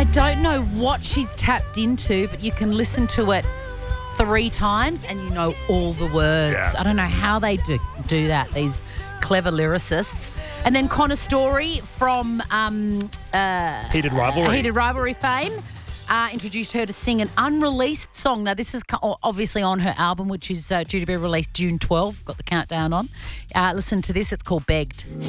don't know what she's tapped into, but you can listen to it 3 times and you know all the words. Yeah. I don't know how they do that, these clever lyricists. And then Connor Story from Heated Rivalry. Heated Rivalry fame introduced her to sing an unreleased song. Now, this is obviously on her album, which is due to be released June 12. Got the countdown on. Listen to this. It's called Begged.